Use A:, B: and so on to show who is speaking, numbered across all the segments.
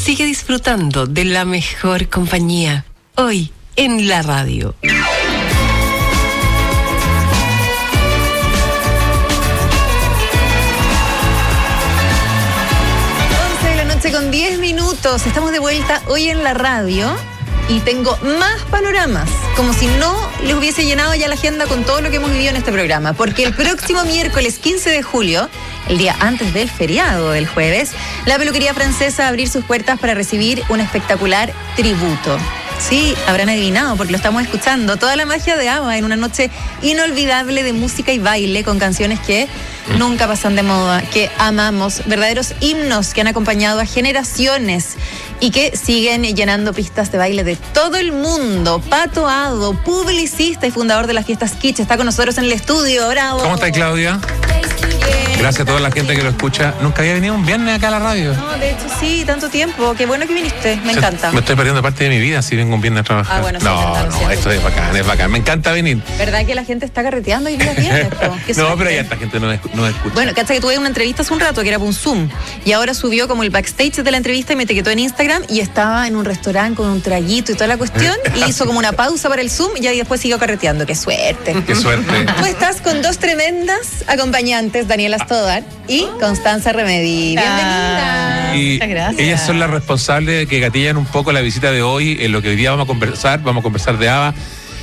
A: Sigue disfrutando de la mejor compañía. Hoy en la radio.
B: 11:10. Estamos de vuelta hoy en la radio y tengo más panoramas, como si no les hubiese llenado ya la agenda con todo lo que hemos vivido en este programa, porque el próximo miércoles 15 de julio, el día antes del feriado del jueves, la peluquería francesa va a abrir sus puertas para recibir un espectacular tributo. Sí, habrán adivinado porque lo estamos escuchando. Toda la magia de ABBA en una noche inolvidable de música y baile con canciones que nunca pasan de moda, que amamos, verdaderos himnos que han acompañado a generaciones y que siguen llenando pistas de baile de todo el mundo. Pato Ado, publicista y fundador de las fiestas Kitsch, está con nosotros en el estudio. ¡Bravo!
C: ¿Cómo está, Claudia? Gracias a toda la gente que lo escucha. Nunca había venido un viernes acá a la radio.
B: No, de hecho sí, tanto tiempo. Qué bueno que viniste, me encanta.
C: Me estoy perdiendo parte de mi vida si vengo un viernes a trabajar.
B: Ah, bueno, sí,
C: no, esto es bacán. Me encanta venir.
B: ¿Verdad que la gente está carreteando y los viernes?
C: No, pero ya esta gente no escucha.
B: Bueno, cacha que tuve una entrevista hace un rato que era por un Zoom y ahora subió como el backstage de la entrevista y me etiquetó en Instagram y estaba en un restaurante con un traguito y toda la cuestión y hizo como una pausa para el Zoom y ahí después siguió carreteando. ¡Qué suerte!
C: ¡Qué suerte!
B: Tú estás con dos tremendas acompañantes, Daniela Stodart y Constanza Remedi. Bienvenida.
C: Y
B: muchas gracias.
C: Ellas son las responsables de que gatillan un poco la visita de hoy, en lo que hoy día vamos a conversar de ABBA.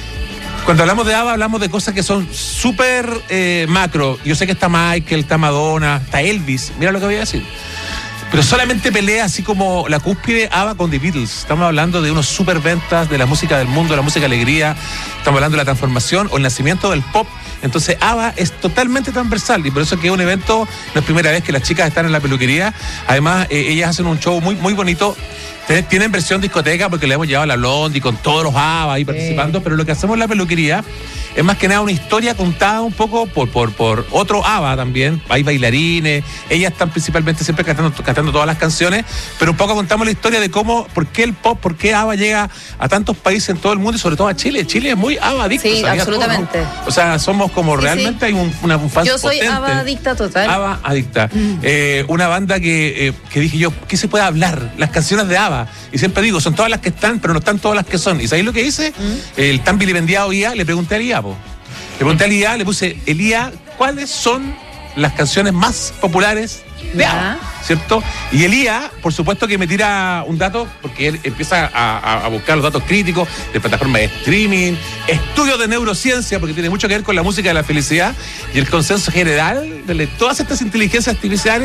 C: Cuando hablamos de ABBA, hablamos de cosas que son súper macro. Yo sé que está Michael, está Madonna, está Elvis. Mira lo que voy a decir. Pero solamente pelea así como la cúspide ABBA con The Beatles. Estamos hablando de unos super ventas de la música del mundo, la música alegría. Estamos hablando de la transformación o el nacimiento del pop. Entonces ABBA es totalmente transversal y por eso que es un evento, no es primera vez que las chicas están en la peluquería. Además, ellas hacen un show muy, muy bonito. Tienen versión discoteca porque le hemos llevado a la Blondie con todos los ABBA ahí participando, pero lo que hacemos en la peluquería es más que nada una historia contada un poco por otro ABBA también. Hay bailarines, ellas están principalmente siempre cantando todas las canciones, pero un poco contamos la historia de por qué el pop, por qué ABBA llega a tantos países en todo el mundo y sobre todo a Chile. Chile es muy ABBA adicto.
B: Sí, absolutamente.
C: Todo, ¿no? O sea, somos como realmente hay un fan.
B: Yo soy
C: potente.
B: ABBA adicta total.
C: ABBA adicta. Una banda que dije yo, ¿qué se puede hablar? Las canciones de ABBA. Y siempre digo, son todas las que están, pero no están todas las que son. ¿Y sabéis lo que hice? El tan vilipendiado IA, le pregunté al IA, le puse, Elías, ¿cuáles son las canciones más populares de ABBA? ¿Cierto? Y Elías, por supuesto que me tira un dato, porque él empieza a buscar los datos críticos de plataformas de streaming, estudios de neurociencia, porque tiene mucho que ver con la música de la felicidad, y el consenso general de todas estas inteligencias artificiales